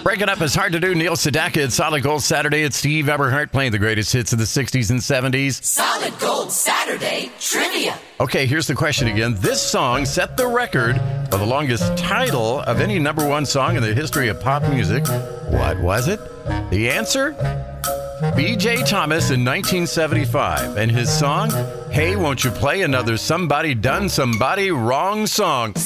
Breaking up is hard to do. Neil Sedaka. It's Solid Gold Saturday. It's Steve Eberhardt playing the greatest hits of the 60s and 70s. Solid Gold Saturday Trivia. Okay, here's the question again. This song set the record for the longest title of any number one song in the history of pop music. What was it? The answer? B.J. Thomas in 1975. And his song, Hey, Won't You Play Another Somebody Done Somebody Wrong Song.